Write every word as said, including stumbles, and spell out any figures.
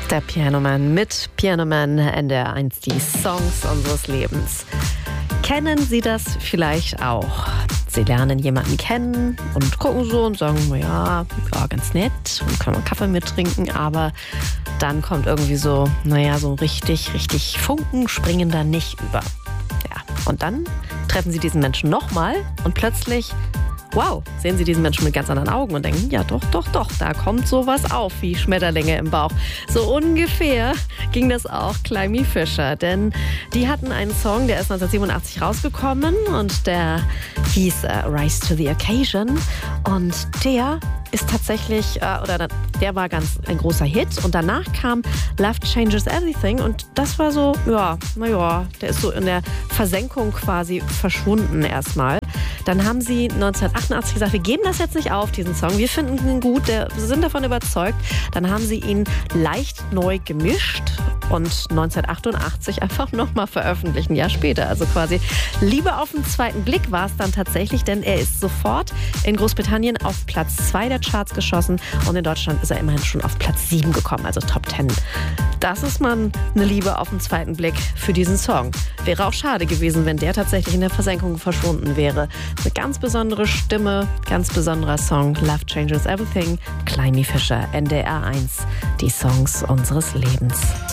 Der Pianoman mit Pianoman N D R eins, die Songs unseres Lebens. Kennen Sie das vielleicht auch? Sie lernen jemanden kennen und gucken so und sagen, naja, ja, ganz nett und können einen Kaffee mittrinken, aber dann kommt irgendwie so, naja, so richtig, richtig Funken springen da nicht über. Ja, und dann treffen Sie diesen Menschen nochmal und plötzlich, wow, sehen Sie diesen Menschen mit ganz anderen Augen und denken, ja doch, doch, doch, da kommt sowas auf wie Schmetterlinge im Bauch. So ungefähr ging das auch Climie Fischer, denn die hatten einen Song, der ist neunzehnhundertsiebenundachtzig rausgekommen und der hieß uh, Rise to the Occasion und der ist tatsächlich, äh, oder der war ganz ein großer Hit und danach kam Love Changes Everything und das war so, ja, naja, der ist so in der Versenkung quasi verschwunden erstmal. Dann haben sie neunzehnhundertachtundachtzig gesagt, wir geben das jetzt nicht auf, diesen Song, wir finden ihn gut, wir sind davon überzeugt. Dann haben sie ihn leicht neu gemischt und neunzehnhundertachtundachtzig einfach nochmal veröffentlicht, ein Jahr später. Also quasi Liebe auf den zweiten Blick war es dann tatsächlich, denn er ist sofort in Großbritannien auf Platz zwei der Charts geschossen und in Deutschland ist er immerhin schon auf Platz sieben gekommen, also Top zehn. Das ist mal eine Liebe auf den zweiten Blick für diesen Song. Wäre auch schade gewesen, wenn der tatsächlich in der Versenkung verschwunden wäre. Eine ganz besondere Stimme, ganz besonderer Song, Love Changes Everything, Climie Fischer, N D R eins, die Songs unseres Lebens.